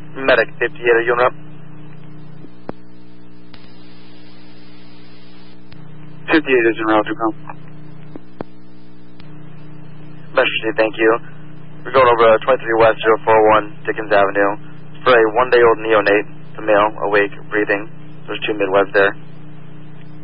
Medic, 58, are you on up? 58 is en route to come. Messenger, thank you. We're going over 23 West 041 Dickens Avenue. For a 1-day-old neonate, the male, awake, breathing. There's 2 midwives there.